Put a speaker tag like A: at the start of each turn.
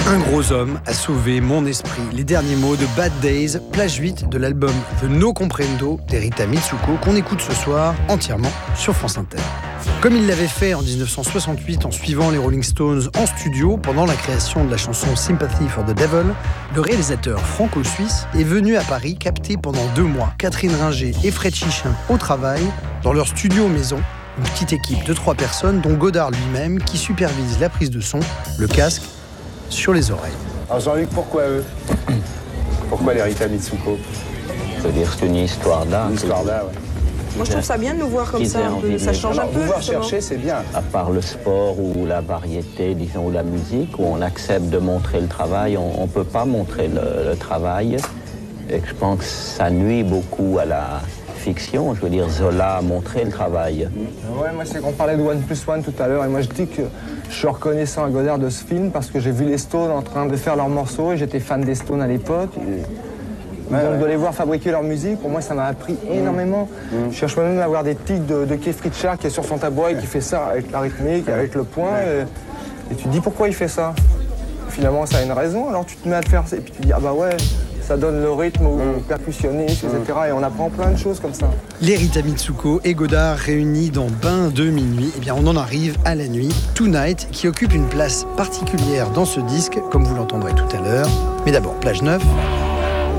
A: Un gros homme a sauvé mon esprit. Les derniers mots de Bad Days, plage 8 de l'album The No Comprendo d'Erita Mitsuko, qu'on écoute ce soir entièrement sur France Inter. Comme il l'avait fait en 1968 en suivant les Rolling Stones en studio pendant la création de la chanson Sympathy for the Devil, le réalisateur franco-suisse est venu à Paris capter pendant 2 mois Catherine Ringer et Fred Chichin au travail dans leur studio maison. Une petite équipe de 3 personnes, dont Godard lui-même, qui supervise la prise de son, le casque, sur les oreilles.
B: Alors Jean-Luc, pourquoi eux? Pourquoi l'Erita Mitsuko?
C: Je veux dire, c'est une histoire d'art.
B: Une histoire d'art, ouais.
D: Moi, je trouve ça bien de nous voir comme ça, un peu. Ça change un peu.
B: Pouvoir
D: justement.
B: chercher, c'est bien.
C: À part le sport ou la variété, disons, ou la musique, où on accepte de montrer le travail, on ne peut pas montrer le travail. Et je pense que ça nuit beaucoup à la fiction. Je veux dire, Zola a montré le travail.
E: Ouais, moi, c'est qu'on parlait de One Plus One tout à l'heure. Et moi, je dis que je suis reconnaissant à Godard de ce film parce que j'ai vu les Stones en train de faire leurs morceaux et j'étais fan des Stones à l'époque. Donc de les voir fabriquer leur musique, pour moi ça m'a appris énormément. Je cherche même à avoir des tics de Keith Richards qui est sur son tabouret et qui fait ça avec la rythmique, avec le point. Et tu te dis pourquoi il fait ça. Finalement ça a une raison, alors tu te mets à le faire et puis tu te dis ah bah ouais, ça donne le rythme au percussionniste, etc. Et on apprend plein de choses comme ça.
A: L'Erita Mitsuko et Godard réunis dans Bain de minuit, eh bien on en arrive à la nuit, Tonight, qui occupe une place particulière dans ce disque, comme vous l'entendrez tout à l'heure. Mais d'abord, plage 9.